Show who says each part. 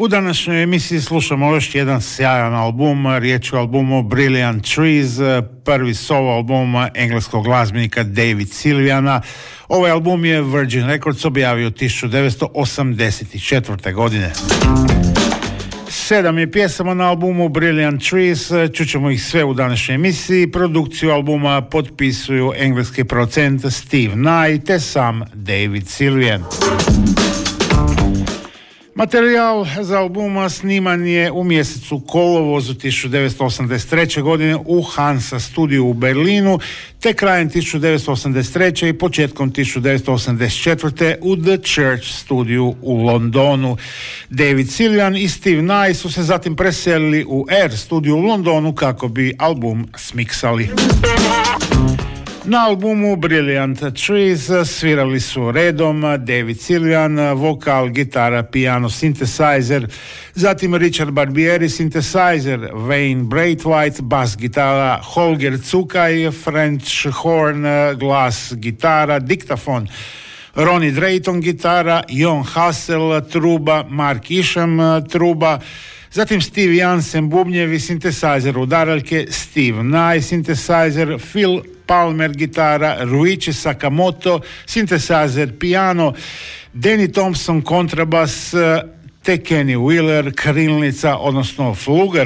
Speaker 1: U današnjoj emisiji slušamo još jedan sjajan album, riječ o albumu Brilliant Trees, prvi solo album engleskog glazbenika David Sylviana. Ovaj album je Virgin Records objavio 1984. godine. 7 je pjesama na albumu Brilliant Trees, čućemo ih sve u današnjoj emisiji. Produkciju albuma potpisuju engleski producent Steve Nye te sam David Sylvian. Materijal za albuma sniman je u mjesecu kolovozu 1983. godine u Hansa studiju u Berlinu, te krajem 1983. i početkom 1984. u The Church studiju u Londonu. David Sylvian i Steve Nye su se zatim preselili u Air studiju u Londonu kako bi album smiksali. Na albumu Brilliant Trees svirali su redom David Sylvian, vokal, gitara, piano, synthesizer, zatim Richard Barbieri, synthesizer, Wayne Braithwaite, bas gitara, Holger Cukaj, French horn, glas, gitara, diktafon, Ronnie Drayton gitara, Jon Hassel truba, Mark Isham truba, zatim Steve Jansen bubnjevi, synthesizer udaraljke, Steve Nye synthesizer, Phil Palmer gitara, Ruichi Sakamoto synthesizer, piano, Danny Thompson kontrabas te Kenny Wheeler krilnica odnosno fluger.